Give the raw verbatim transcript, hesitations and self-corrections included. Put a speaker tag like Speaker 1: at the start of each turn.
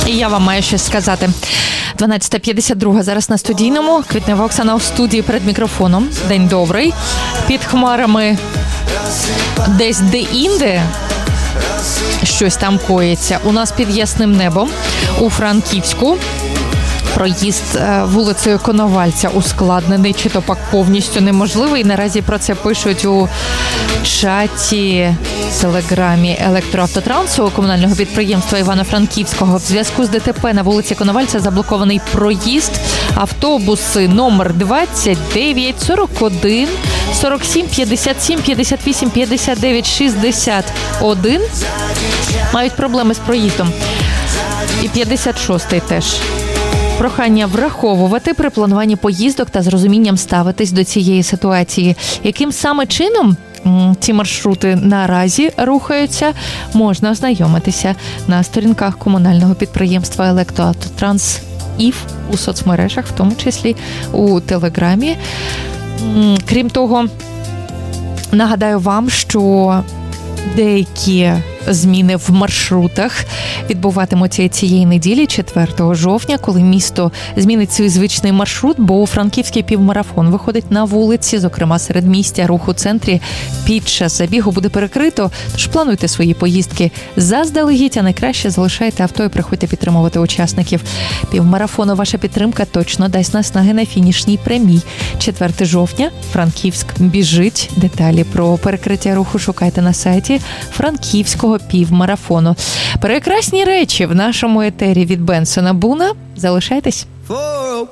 Speaker 1: І я вам маю щось сказати. дванадцята п'ятдесят два зараз на студійному. Квітнева Оксана у студії перед мікрофоном. День добрий. Під хмарами десь де-інде щось там коїться. У нас під ясним небом у Франківську проїзд вулицею Коновальця ускладнений, чи то пак повністю неможливий. Наразі про це пишуть у чаті телеграмі електроавтотрансу комунального підприємства Івано-Франківського. В зв'язку з ДТП на вулиці Коновальця заблокований проїзд. Автобуси номер двадцять дев'ять, сорок один, сорок сім, п'ятдесят сім, п'ятдесят вісім, п'ятдесят дев'ять, шістдесят один мають проблеми з проїздом. І п'ятдесят шостий теж. Прохання враховувати при плануванні поїздок та з розумінням ставитись до цієї ситуації. Яким саме чином ці маршрути наразі рухаються, можна ознайомитися на сторінках комунального підприємства «Електроавтотранс» і у соцмережах, в тому числі у Телеграмі. Крім того, нагадаю вам, що деякі зміни в маршрутах відбуватимуться цієї неділі, четвертого жовтня, коли місто змінить свій звичний маршрут, бо франківський півмарафон виходить на вулиці, зокрема середмістя, рух у центрі під час забігу буде перекрито, тож плануйте свої поїздки заздалегідь, а найкраще залишайте авто і приходьте підтримувати учасників півмарафону. Ваша підтримка точно дасть наснаги на фінішній прямій. четвертого жовтня Франківськ біжить. Деталі про перекриття руху шукайте на сайті Франківського півмарафону. Прекрасні речі в нашому етері від Бенсона Буна. Залишайтесь.